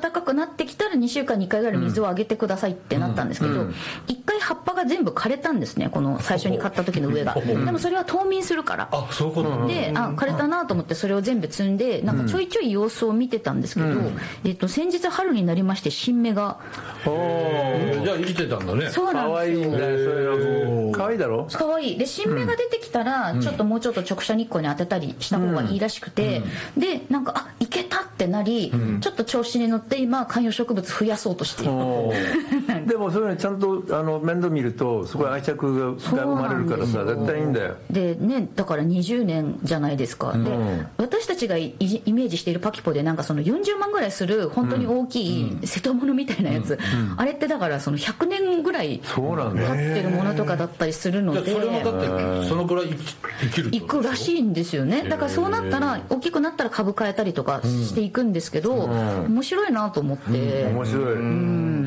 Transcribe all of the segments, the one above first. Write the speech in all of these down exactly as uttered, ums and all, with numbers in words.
暖かくなってきたらにしゅうかんにいっかいぐらい水をあげてくださいってなったんですけど、うんうん、いっかい葉っぱが全部枯れたんですね、この最初に買った時の上がでもそれは冬眠するから、 あ、そういうことで、あ、枯れたなと思ってそれを全部摘んで、なんかちょいちょい様子を見てたんですけど、うん、えっと、先日春になりまして新芽が、 おー、じゃあ生きてたんだね。 そうなんですよ。 かわいいんだよ、それ。かわいいだろ。 かわいい。で、新芽が出てきたら、うん、ちょっともうちょっと直射日光に当てたりした方がいいらしくて、うん、で、なんか、あ、いけたってなり、うん、ちょっと調子に乗って今観葉植物増やそうとしている。 でもそれちゃんとあの面倒見るとそこは愛着が生まれるからさ、絶対いいんだよ。 でね、だからにじゅうねんじゃないですか、うん、で私たちがイメージしているパキポでなんかそのよんじゅうまんぐらいする本当に大きい瀬戸物みたいなやつ、うんうん、あれってだからそのひゃくねんぐらい経ってるものとかだったりするので、 それもだってそのぐらい生きるいくらしいんですよね。だからそうなったら大きくなったら株変えたりとかしていくんですけど、うん、面白いなと思って、 うん、面白い、うん、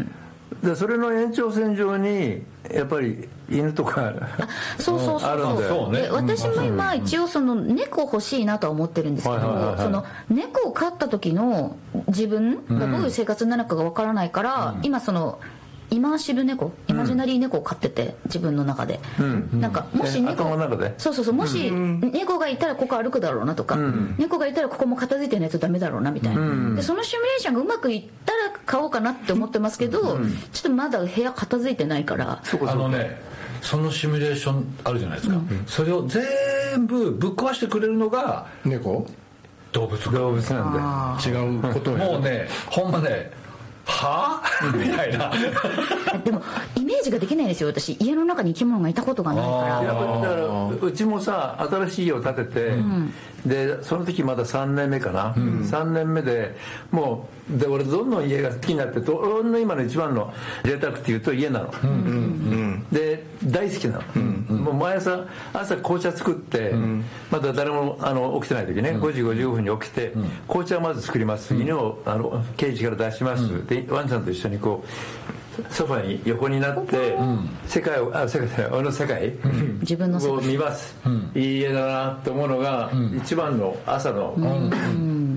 でそれの延長線上にやっぱり犬とかあそうそうそうそう、ね、で私も今一応その猫欲しいなとは思ってるんですけど、その猫を飼った時の自分がどういう生活になるかがわからないから、うん、今そのイマーシブ猫、イマジナリー猫を飼ってて、自分の中で、うん、なんかもし猫、 頭の中でそうそうそう、もし猫がいたらここ歩くだろうなとか、うん、猫がいたらここも片付いてないとダメだろうなみたいな、うん、でそのシミュレーションがうまくいったら買おうかなって思ってますけど、うん、ちょっとまだ部屋片付いてないから。 あのね、そのシミュレーションあるじゃないですか、うん、それを全部ぶっ壊してくれるのが猫、 動物動物なんで違うこともうね、ほんまね、はぁみたいなでもイメージができないですよ、私家の中に生き物がいたことがないから。 いやだからうちもさ新しい家を建てて、うん、でその時まださんねんめかな、うん、さんねんめでもうで俺どんどん家が好きになってと、俺の今の一番の贅沢っていうと家なの、うんうんうん、で大好きなの、うんうん、もう毎朝朝紅茶作って、うん、まだ誰もあの起きてない時ね、うん、ごじごじゅうごふんに起きて、うん、紅茶をまず作ります、うん、犬をあのケージから出します、うん、でワンちゃんと一緒にこうソファに横になって、うん、世界をあ世界じゃない俺の世界、うん、 自分の世界を見ます、うん、いい家だなって思うのが、うん、一番の朝の、うん、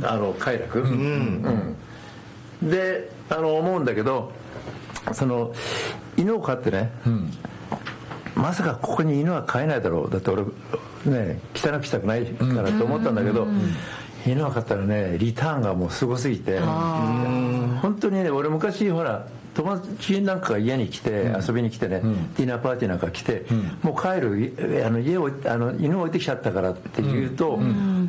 あの快楽、うんうん、であの思うんだけど、その犬を飼ってね、うん、まさかここに犬は飼えないだろう、だって俺ね汚くしたくないからと思ったんだけど、うん、犬を飼ったらねリターンがもうすごすぎて、本当にね俺昔ほら友達なんかが家に来て、うん、遊びに来てね、うん、ディナーパーティーなんか来て、うん、もう帰るあの家をあの犬を置いてきちゃったからって言うと、うん、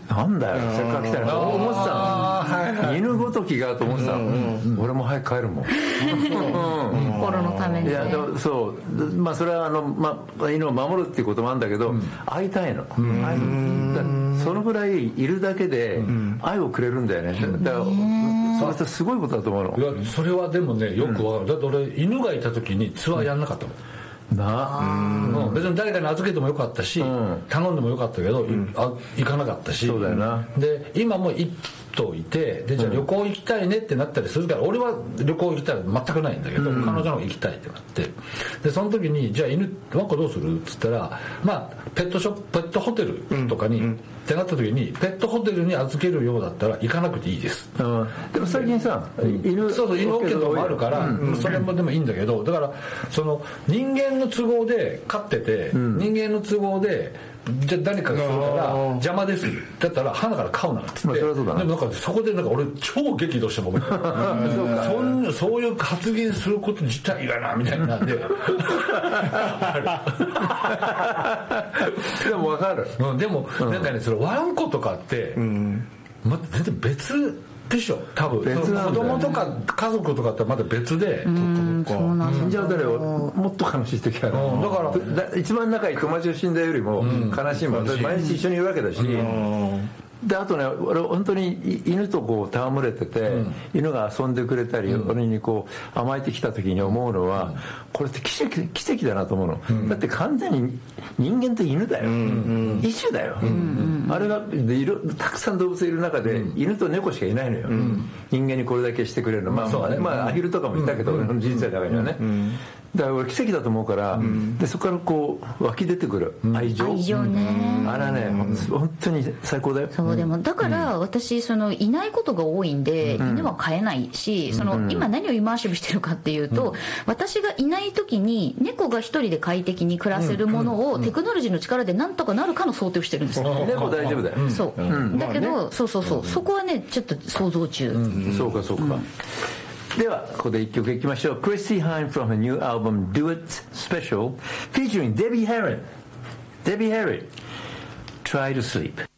なんだよせっかく来たらと思ってたの、はいはい、犬ごときがと思ってたの、うんうん、俺も早く帰るもん心のために、ね、 いやでもそうまあそれはあの、まあ、犬を守るっていうこともあるんだけど、うん、会いたいの、うん、会いそのぐらいいるだけで愛をくれるんだよね、だからそれってすごいことだと思うの。 いやそれはでもねよくわかる、うん、だって俺犬がいた時にツアーやんなかったもん、うん、なうん別に誰かに預けてもよかったし、うん、頼んでもよかったけど、うん、あ行かなかったし、 そうだよな。 で今も一頭いてでじゃあ旅行行きたいねってなったりするから、うん、俺は旅行行きたい全くないんだけど、うん、彼女の方行きたいってなってでその時にじゃあ犬ワンコどうするっつったらまあペットショップペットホテルとかに、うんうん、ってなった時にペットホテルに預けるようだったら行かなくていいです、うん、 でも最近さ、うん、犬そうそう犬 OK とかもあるから、うんうん、それもでもいいんだけど、だからその人間の都合で飼ってて、うん、人間の都合でじゃあ誰かがするから邪魔ですだったら花から買うなって言って、まあ、そでもなんかそこでなんか俺超激怒してもそんそういう発言すること自体がなみたいなんででも分かる、 うん、でも、うん、なんかねそれワンコとかって、うん、また全然別でしょ多分別なんだよ、ね、子供とか家族とかってまだ別で、うん、 死んじゃう誰をもっと悲しい時ある、うん、だから一番仲いい友達が死んだよりも悲しいもん、うん、毎日一緒にいるわけだし、うんであとね俺本当に犬とこう戯れてて、うん、犬が遊んでくれたり、うん、俺にこう甘えてきた時に思うのは、うん、これって奇跡、奇跡だなと思うの、うん、だって完全に人間と犬だよ、うん、一種だよ、うん、あれがいろたくさん動物いる中で、うん、犬と猫しかいないのよ、うん、 人間にこれだけしてくれるの、まあ、まあ、まあ、アヒルとかもいたけど、俺の人生の中にはね、だから俺奇跡だと思うから、うん、でそこからこう湧き出てくる愛情、 愛情ね、 あらね、うん、本当に最高だよ。 そうでもだから私そのいないことが多いんで、うん、犬は飼えないし、その、うん、今何をイマーシブしてるかっていうと、うん、私がいない時に猫が一人で快適に暮らせるものを、うん、テクノロジーの力でなんとかなるかの想定をしてるんですよ、 うん、猫大丈夫だよ、 そう、うん、だけど、まあね、そうそうそう、そこはねちょっと想像中、 うん、そうかそうか、うんではここで一曲いきましょう。 Chrissie Hynde from her new album Do It Special featuring Debbie Harry Debbie Harry Try to Sleep.